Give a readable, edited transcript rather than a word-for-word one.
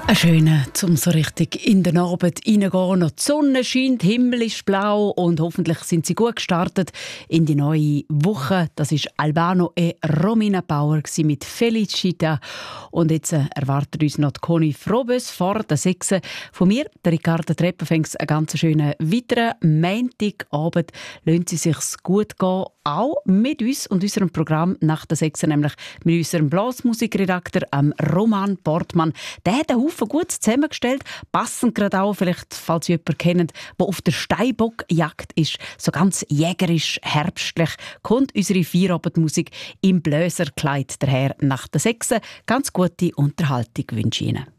Ein schöner, zum so richtig in den Abend reingehen. Noch die Sonne scheint, der Himmel ist blau und hoffentlich sind Sie gut gestartet in die neue Woche. Das war Albano e Romina Power mit Felicita. Und jetzt erwartet uns noch die Conny Frobes vor der 6. Von mir, der Ricardo Treppenfängs, einen ganz schönen weiteren Montagabend. Lassen Sie sich's gut gehen, auch mit uns und unserem Programm nach der 6. Nämlich mit unserem Blasmusikredakteur Roman Portmann. Der hat einen Haufen gut zusammengestellt, passend gerade auch, vielleicht, falls Sie jemanden kennen, der auf der Steinbockjagd ist, so ganz jägerisch, herbstlich, kommt unsere Feierabendmusik im Bläserkleid daher nach der 6. Ganz gute Unterhaltung wünsche ich Ihnen.